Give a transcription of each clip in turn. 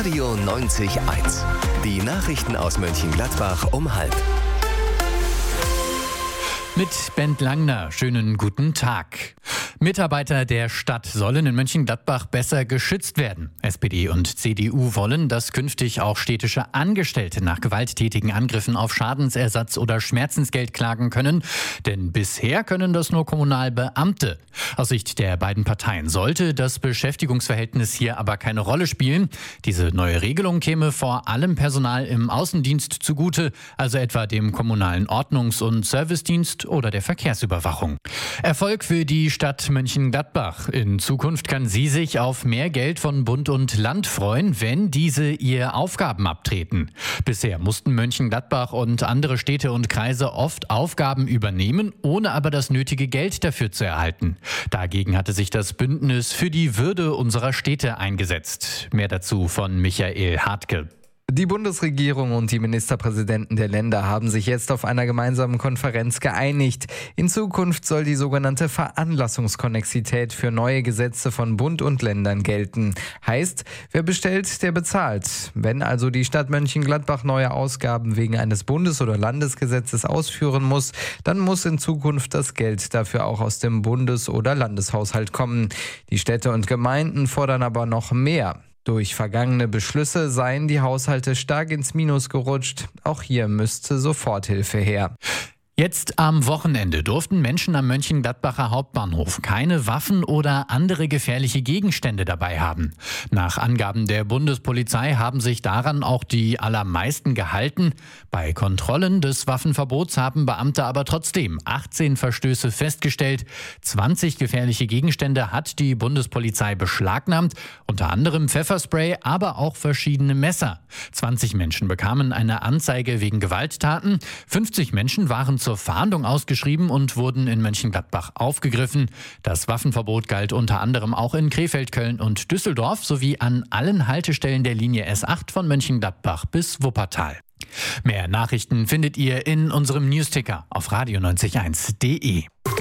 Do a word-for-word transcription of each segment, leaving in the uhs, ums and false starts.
Radio neunzig Komma eins. Die Nachrichten aus Mönchengladbach um halb. Mit Bent Langner, schönen guten Tag. Mitarbeiter der Stadt sollen in Mönchengladbach besser geschützt werden. S P D und C D U wollen, dass künftig auch städtische Angestellte nach gewalttätigen Angriffen auf Schadensersatz oder Schmerzensgeld klagen können. Denn bisher können das nur Kommunalbeamte. Aus Sicht der beiden Parteien sollte das Beschäftigungsverhältnis hier aber keine Rolle spielen. Diese neue Regelung käme vor allem Personal im Außendienst zugute, also etwa dem kommunalen Ordnungs- und Servicedienst oder der Verkehrsüberwachung. Erfolg für die Stadt Mönchengladbach. In Zukunft kann sie sich auf mehr Geld von Bund und Land freuen, wenn diese ihr Aufgaben abtreten. Bisher mussten Mönchengladbach und andere Städte und Kreise oft Aufgaben übernehmen, ohne aber das nötige Geld dafür zu erhalten. Dagegen hatte sich das Bündnis für die Würde unserer Städte eingesetzt. Mehr dazu von Michael Hartke. Die Bundesregierung und die Ministerpräsidenten der Länder haben sich jetzt auf einer gemeinsamen Konferenz geeinigt. In Zukunft soll die sogenannte Veranlassungskonnexität für neue Gesetze von Bund und Ländern gelten. Heißt, wer bestellt, der bezahlt. Wenn also die Stadt Mönchengladbach neue Ausgaben wegen eines Bundes- oder Landesgesetzes ausführen muss, dann muss in Zukunft das Geld dafür auch aus dem Bundes- oder Landeshaushalt kommen. Die Städte und Gemeinden fordern aber noch mehr. Durch vergangene Beschlüsse seien die Haushalte stark ins Minus gerutscht. Auch hier müsste Soforthilfe her. Jetzt am Wochenende durften Menschen am Mönchengladbacher Hauptbahnhof keine Waffen oder andere gefährliche Gegenstände dabei haben. Nach Angaben der Bundespolizei haben sich daran auch die allermeisten gehalten. Bei Kontrollen des Waffenverbots haben Beamte aber trotzdem achtzehn Verstöße festgestellt. zwanzig gefährliche Gegenstände hat die Bundespolizei beschlagnahmt, unter anderem Pfefferspray, aber auch verschiedene Messer. zwanzig Menschen bekamen eine Anzeige wegen Gewalttaten, fünfzig Menschen waren zur Fahndung ausgeschrieben und wurden in Mönchengladbach aufgegriffen. Das Waffenverbot galt unter anderem auch in Krefeld, Köln und Düsseldorf sowie an allen Haltestellen der Linie S acht von Mönchengladbach bis Wuppertal. Mehr Nachrichten findet ihr in unserem Newsticker auf radio neunzig Komma eins punkt de.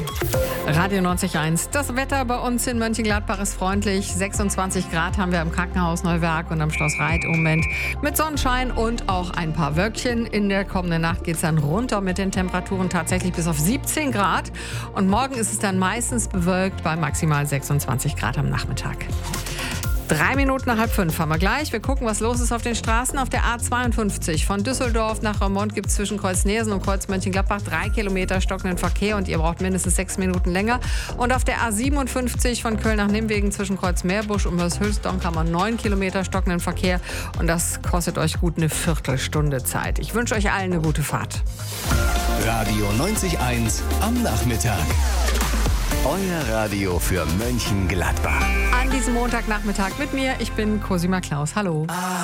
Radio neunzig Komma eins. Das Wetter bei uns in Mönchengladbach ist freundlich. sechsundzwanzig Grad haben wir im Krankenhaus Neuwerk und am Schloss Reit im Moment mit Sonnenschein und auch ein paar Wölkchen. In der kommenden Nacht geht es dann runter mit den Temperaturen tatsächlich bis auf siebzehn Grad. Und morgen ist es dann meistens bewölkt bei maximal sechsundzwanzig Grad am Nachmittag. Drei Minuten nach halb fünf haben wir gleich. Wir gucken, was los ist auf den Straßen. Auf der A zweiundfünfzig von Düsseldorf nach Raumont gibt es zwischen Kreuz-Nersen und Kreuz-Mönchengladbach drei Kilometer stockenden Verkehr und ihr braucht mindestens sechs Minuten länger. Und auf der A siebenundfünfzig von Köln nach Nimwegen zwischen Kreuz-Meerbusch und Mörs-Hülsdonk haben wir neun Kilometer stockenden Verkehr und das kostet euch gut eine Viertelstunde Zeit. Ich wünsche euch allen eine gute Fahrt. Radio neunzig Komma eins am Nachmittag. Euer Radio für Mönchengladbach. An diesem Montagnachmittag mit mir, ich bin Cosima Klaus. Hallo.